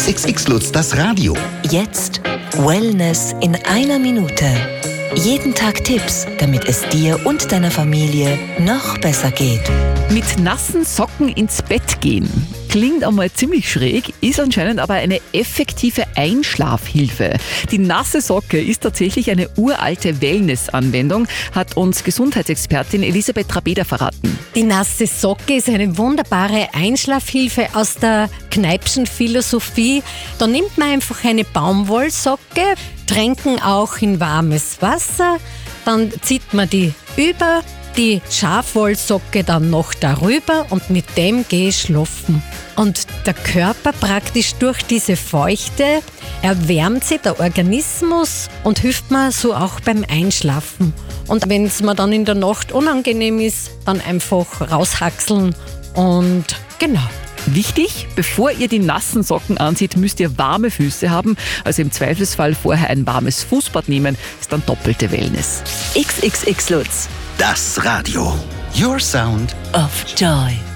XXX Lutz, das Radio. Jetzt Wellness in einer Minute. Jeden Tag Tipps, damit es dir und deiner Familie noch besser geht. Mit nassen Socken ins Bett gehen. Klingt einmal ziemlich schräg, ist anscheinend aber eine effektive Einschlafhilfe. Die nasse Socke ist tatsächlich eine uralte Wellness-Anwendung, hat uns Gesundheitsexpertin Elisabeth Trabeder verraten. Die nasse Socke ist eine wunderbare Einschlafhilfe aus der Kneippschen Philosophie. Da nimmt man einfach eine Baumwollsocke, tränken auch in warmes Wasser, dann zieht man die über, die Schafwollsocke dann noch darüber und mit dem gehe ich schlafen. Und der Körper praktisch durch diese Feuchte erwärmt sich der Organismus und hilft mir so auch beim Einschlafen. Und wenn es mir dann in der Nacht unangenehm ist, dann einfach raushackseln und genau. Wichtig, bevor ihr die nassen Socken anzieht, müsst ihr warme Füße haben. Also im Zweifelsfall vorher ein warmes Fußbad nehmen, ist dann doppelte Wellness. XXX Lutz. Das Radio. Your Sound of Joy.